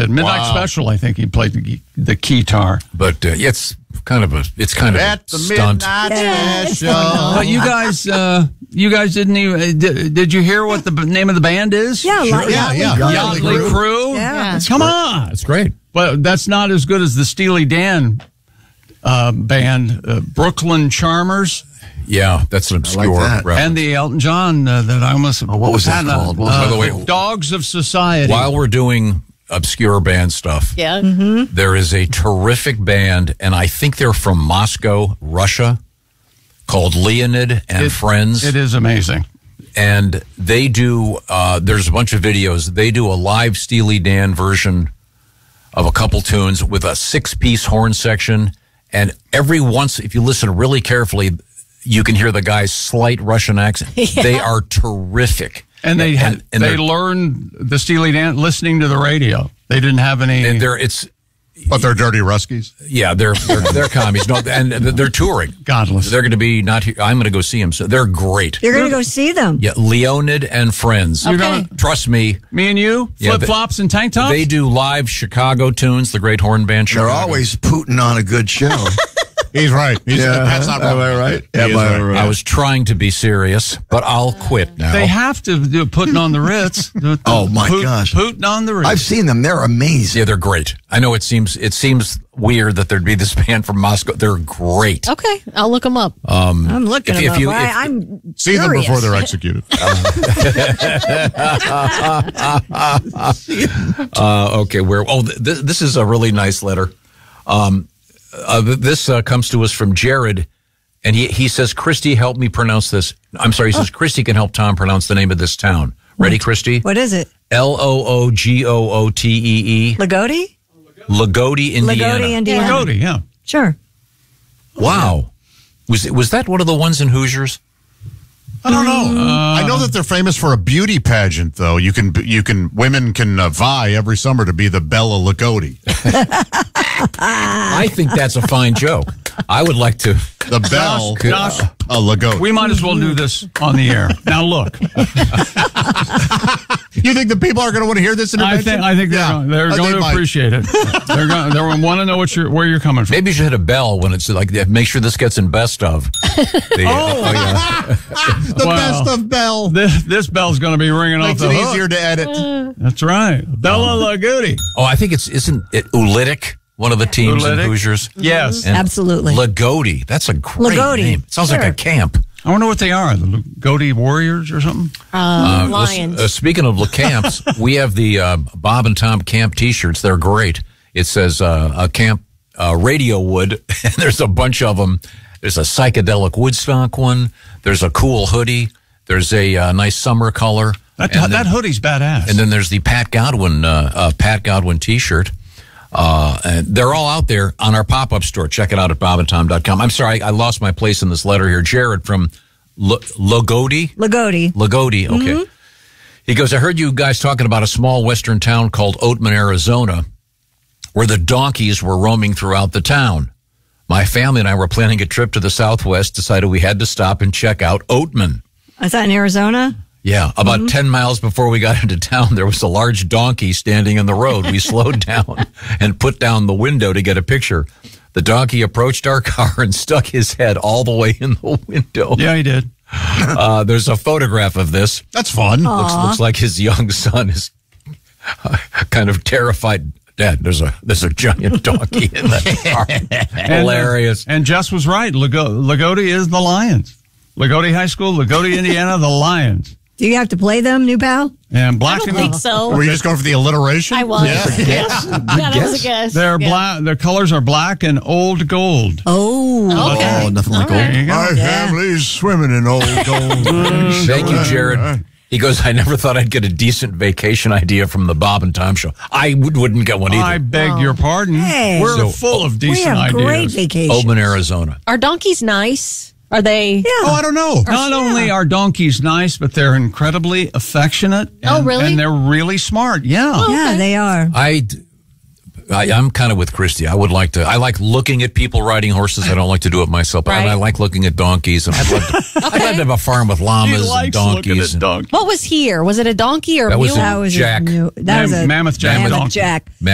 did. Midnight Special, I think he played the guitar. But it's kind of a At the stunt. Midnight Special. But you guys didn't even. Did you hear what the name of the band is? Yeah, Yachtley Crew. Yeah. Come on. It's great. But that's not as good as the Steely Dan band, Brooklyn Charmers. Yeah, that's an obscure that. reference. And the Elton John that I almost. what was that called? By the way, Dogs of Society. while we're doing obscure band stuff, Yeah. there is a terrific band, and I think they're from Moscow, Russia, called Leonid and Friends. It is amazing. And they do, there's a bunch of videos. They do a live Steely Dan version of a couple tunes with a 6-piece horn section. And every once, if you listen really carefully, you can hear the guy's slight Russian accent. Yeah. They are terrific. And they they're- learned the Steely Dan listening to the radio. They didn't have any. And But they're dirty Ruskies. yeah, they're commies. No, and they're touring. Godless. They're going to be not here. I'm going to go see them. So they're great. You're going to go see them. Yeah, Leonid and Friends. Okay. Trust me. Me and you, Yeah, flip flops and tank tops. They do live Chicago tunes, the great horn band Chicago. They're always putting on a good show. He's right. That's not Am wrong. I right? He Am is I right. right? I was trying to be serious, but I'll quit now. They have to do putting on the Ritz. Oh, my gosh. Putting on the Ritz. I've seen them. They're amazing. Yeah, they're great. I know it seems weird that there'd be this band from Moscow. They're great. Okay, I'll look them up. I'm looking if them you- up. if- I'm See them curious. before they're executed. Okay, this is a really nice letter. This comes to us from Jared, and he says, Christy, help me pronounce this. I'm sorry, he says, Christy can help Tom pronounce the name of this town. Ready, Christy? What is it? Logootee. Lagodi? Lagodi, Indiana. Lagodi, Indiana. Lagodi, yeah. Sure. Wow. Was that one of the ones in Hoosiers? I don't know. I know that they're famous for a beauty pageant, though. Women can vie every summer to be the Bella Lugosi. I think that's a fine joke. I would like to. The Belle Josh, Lugosi. we might as well do this on the air. Now look, You think the people are going to want to hear this intervention? I think they're going to might. appreciate it. They're going to want to know where you're coming from. Maybe you should hit a bell when it's like, make sure this gets in best of. The best of Belle. This bell's going to be ringing Makes off it the hook. easier to edit. That's right. Bella Lagodi. Oh, I think isn't it Ulitic, one of the teams in Ulitic? Hoosiers? Yes. And Absolutely. Lagodi. That's a great Lagodi. name. It sounds like a camp. I wonder what they are. The Lagodi Warriors or something? Lions. Speaking of camps, we have the Bob and Tom camp T-shirts. They're great. It says a camp Radio Wood, and there's a bunch of them. There's a psychedelic Woodstock one. There's a cool hoodie. There's a nice summer color. That hoodie's badass. And then there's the Pat Godwin T-shirt. And they're all out there on our pop-up store. Check it out at bobandtom.com. I'm sorry, I lost my place in this letter here. Jared from Lagodi? Lagodi. Lagodi, okay. He goes, I heard you guys talking about a small western town called Oatman, Arizona, where the donkeys were roaming throughout the town. My family and I were planning a trip to the Southwest, decided we had to stop and check out Oatman. Is that in Arizona? Yeah, about 10 miles before we got into town, there was a large donkey standing in the road. We slowed down and put down the window to get a picture. The donkey approached our car and stuck his head all the way in the window. Yeah, he did. There's a photograph of this. That's fun. Looks like his young son is kind of terrified. Dad, there's a giant donkey in the car. Hilarious. And Jess was right. Lagodi is the Lions. Lagodi High School, Lagodi, Indiana, the Lions. Do you have to play them, new pal? And I black don't and think so. Were you just going for the alliteration? I was. Yeah. Yes. That was a guess. They're Yeah. black. Their colors are black and old gold. Oh. Okay. Oh, nothing like All right. There you go. My family's swimming in old gold. Thank you, Jared. He goes, I never thought I'd get a decent vacation idea from the Bob and Tom show. I wouldn't get one either. I beg your pardon. Hey. We're So, full of We decent have ideas. great vacations. Oatman, Arizona. Are donkeys nice? Are they? Yeah. Oh, I don't know. Not only are donkeys nice, but they're incredibly affectionate. Oh, really? And they're really smart. Yeah. Yeah, they are. I'm kind of with Christy. I like looking at people riding horses. I don't like to do it myself. But Right. I like looking at donkeys. And I'd like to have a farm with He llamas and likes looking donkeys. at donkeys. What was here? Was it a donkey or a That was mule? a That was Jack. That was a Mammoth Jack Mammoth donkey. Jack.